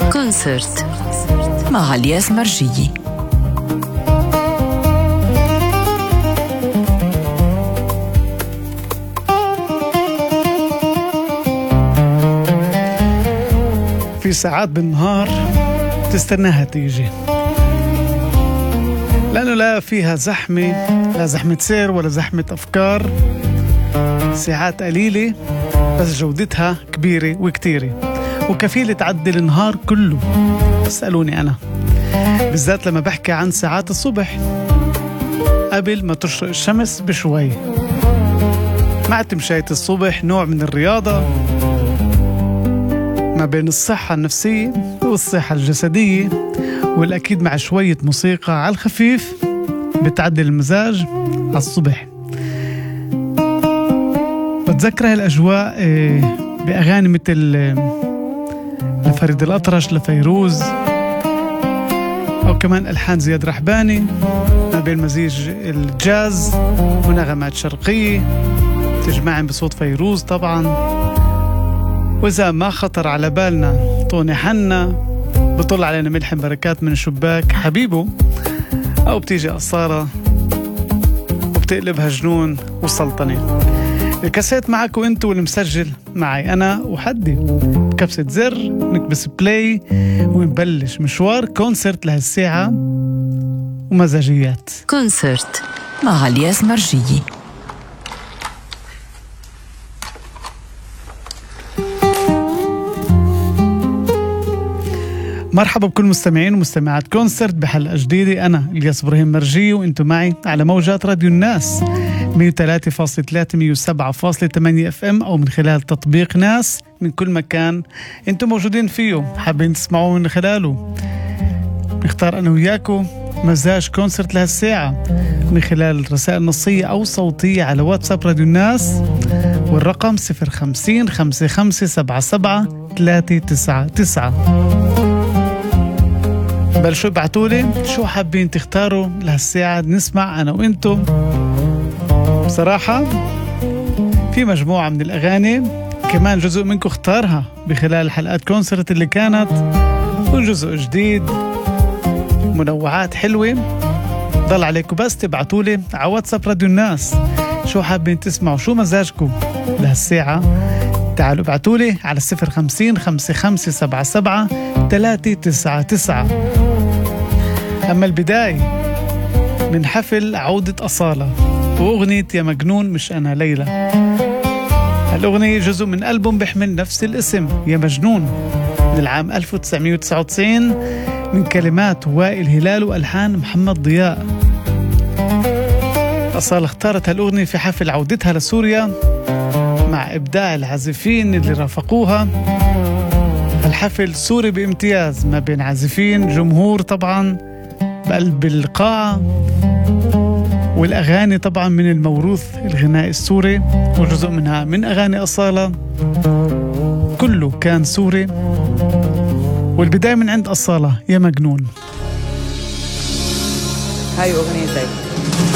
كونسرت مع الياس مرجية. في ساعات بالنهار تستناها تيجي، لأنه لا فيها زحمة، لا زحمة سير ولا زحمة أفكار. ساعات قليلة بس جودتها كبيرة وكتيرة وكفيلة تعدل النهار كله. اسألوني أنا بالذات لما بحكي عن ساعات الصبح قبل ما تشرق الشمس بشوي، مع تمشية الصبح، نوع من الرياضة ما بين الصحة النفسية والصحة الجسدية، والأكيد مع شوية موسيقى على الخفيف بتعدل المزاج على الصبح. بتذكر هالأجواء بأغاني مثل لفريد الأطرش، لفيروز، أو كمان ألحان زياد رحباني، ما بين مزيج الجاز ونغمات شرقية تجمعن بصوت فيروز طبعا. وإذا ما خطر على بالنا طوني حنا بطل علينا ملحم بركات من الشباك حبيبه، أو بتيجي قصارة وبتقلبها جنون وسلطنة. الكاسيت معك وانتو، والمسجل معي أنا وحدي. بكبسة زر نكبس بلاي ونبلش مشوار كونسرت لهالساعة ومزاجيات. كونسرت مع الياس مرجية. مرحبا بكل مستمعين ومستمعات كونسرت بحلقة جديدة. أنا الياس إبراهيم مرجي وإنتو معي على موجات راديو الناس 103.3 107.8 FM، أو من خلال تطبيق ناس من كل مكان إنتو موجودين فيه حابين تسمعوا من خلاله. نختار أنا وياكو مزاج كونسرت لهالساعة من خلال رسائل نصية أو صوتية على واتساب راديو الناس، والرقم 050 55 77 399. بلشوا ابعتولي شو حابين تختاروا لهالساعة نسمع أنا وإنتو. بصراحة في مجموعة من الأغاني كمان جزء منكم اختارها بخلال حلقات كونسرت اللي كانت، وجزء جديد، منوعات حلوة. ضل عليكم بس تبعتولي على واتساب راديو الناس شو حابين تسمعوا، شو مزاجكم لهالساعة. تعالوا ابعتولي على 050 55 77 399. أما البداية من حفل عودة أصالة وأغنية يا مجنون مش أنا ليلى. هالأغنية جزء من ألبوم بيحمل نفس الاسم يا مجنون من العام 1999 من كلمات وائل هلال وألحان محمد ضياء. أصالة اختارت هالأغنية في حفل عودتها لسوريا مع إبداع العازفين اللي رافقوها. الحفل سوري بامتياز ما بين عازفين، جمهور طبعا بقلب القاعة، والأغاني طبعا من الموروث الغنائي السوري، وجزء منها من أغاني أصالة كله كان سوري. والبداية من عند أصالة يا مجنون. هاي أغنيتك.